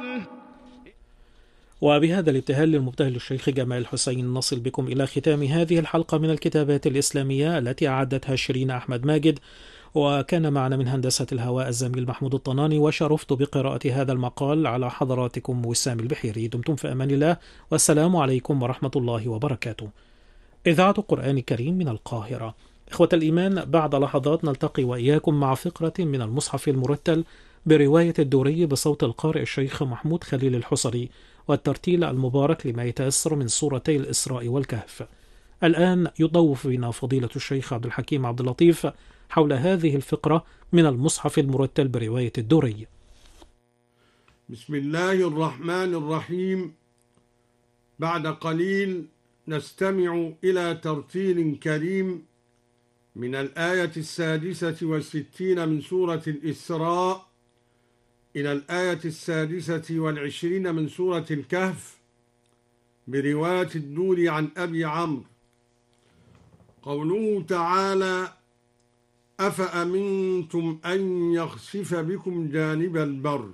وبهذا الابتهال للمبتهل الشيخ جمال الحسين نصل بكم إلى ختام هذه الحلقة من الكتابات الإسلامية التي أعدتها شيرين أحمد ماجد، وكان معنا من هندسة الهواء الزميل محمود الطناني، وشرفت بقراءة هذا المقال على حضراتكم وسام البحيري. دمتم في أمان الله، والسلام عليكم ورحمة الله وبركاته. إذاعة القرآن الكريم من القاهرة. إخوة الإيمان، بعد لحظات نلتقي وإياكم مع فقرة من المصحف المرتل برواية الدوري بصوت القارئ الشيخ محمود خليل الحصري، والترتيل المبارك لما يتيسر من سورتي الإسراء والكهف. الآن يضوف بنا فضيلة الشيخ عبد الحكيم عبد اللطيف حول هذه الفقرة من المصحف المرتل برواية الدوري. بسم الله الرحمن الرحيم. بعد قليل نستمع إلى ترتيل كريم من الآية 66 من سورة الإسراء إلى الآية 26 من سورة الكهف برواية الدوري عن أبي عمرو. قوله تعالى: أفأمنتم أن يخسف بكم جانب البر.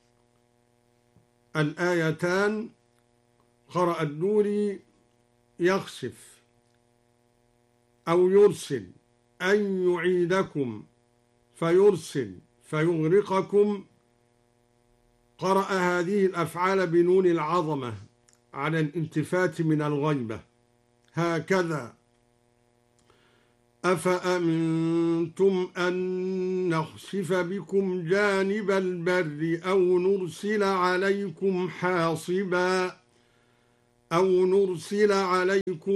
الآيتان قرأ الدوري يخسف أو يرسل، أن يعيدكم فيرسل فيغرقكم. قرأ هذه الأفعال بنون العظمة على الالتفات من الغيبة، هكذا: أفأمنتم أن نخسف بكم جانب البر أو نرسل عليكم حاصبا